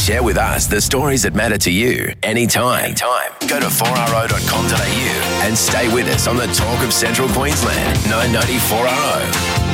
Share with us the stories that matter to you anytime. Go to 4RO.com.au and stay with us on the talk of Central Queensland, 990 4RO.